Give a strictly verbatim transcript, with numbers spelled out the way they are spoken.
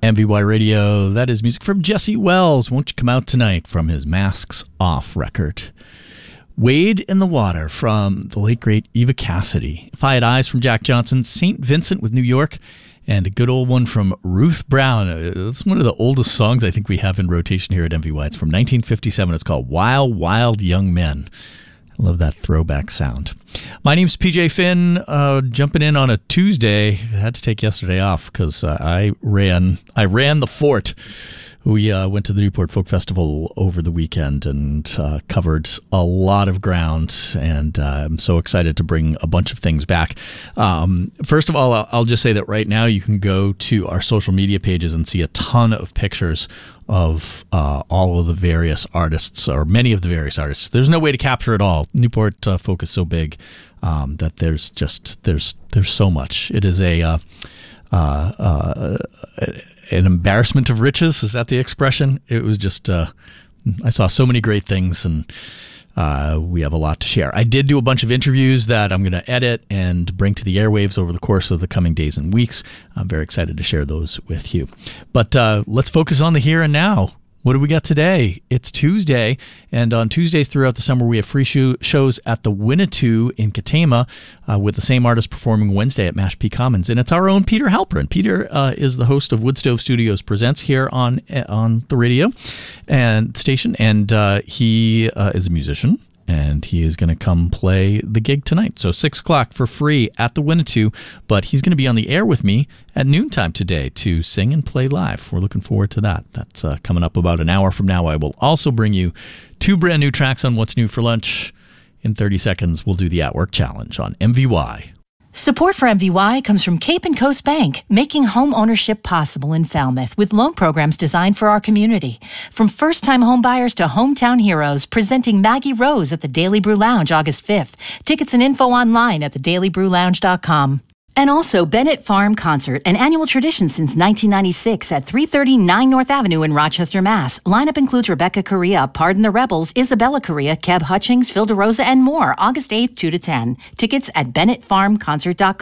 M V Y Radio, that is music from Jesse Wells. Won't You Come Out Tonight from his Masks Off record. Wade in the Water from the late great Eva Cassidy. If I Had Eyes from Jack Johnson. Saint Vincent with New York. And a good old one from Ruth Brown. It's one of the oldest songs I think we have in rotation here at M V Y. It's from nineteen fifty-seven. It's called Wild, Wild Young Men. I love that throwback sound. My name's P J Finn, uh, jumping in on a Tuesday. I had to take yesterday off because uh, I ran I ran the fort. We uh, went to the Newport Folk Festival over the weekend and uh, covered a lot of ground, and uh, I'm so excited to bring a bunch of things back. Um, first of all, I'll, I'll just say that right now you can go to our social media pages and see a ton of pictures of uh, all of the various artists, or many of the various artists. There's no way to capture it all. Newport uh, Folk is so big um, that there's just there's there's so much. It is a uh, uh, uh, an embarrassment of riches. Is that the expression? It was just, uh, I saw so many great things, and uh, we have a lot to share. I did do a bunch of interviews that I'm going to edit and bring to the airwaves over the course of the coming days and weeks. I'm very excited to share those with you. But uh, let's focus on the here and now. What do we got today? It's Tuesday, and on Tuesdays throughout the summer, we have free show shows at the Winnetou in Katama uh, with the same artist performing Wednesday at Mashpee Commons. And it's our own Peter Halperin. Peter uh, is the host of Woodstove Studios Presents here on on the radio and station, and uh, he uh, is a musician. And he is going to come play the gig tonight. So six o'clock for free at the Winnetou. But he's going to be on the air with me at noontime today to sing and play live. We're looking forward to that. That's uh, coming up about an hour from now. I will also bring you two brand new tracks on What's New for Lunch. In thirty seconds, we'll do the At Work Challenge on M V Y. Support for M V Y comes from Cape and Coast Bank, making home ownership possible in Falmouth with loan programs designed for our community. From first-time home buyers to hometown heroes, presenting Maggie Rose at the Daily Brew Lounge August fifth. Tickets and info online at the daily brew lounge dot com. And also Bennett Farm Concert, an annual tradition since nineteen ninety-six at three thirty-nine North Avenue in Rochester, Mass. Lineup includes Rebecca Correa, Pardon the Rebels, Isabella Correa, Keb Hutchings, Phil DeRosa, and more. August eighth, two to ten. Tickets at bennett farm concert dot com.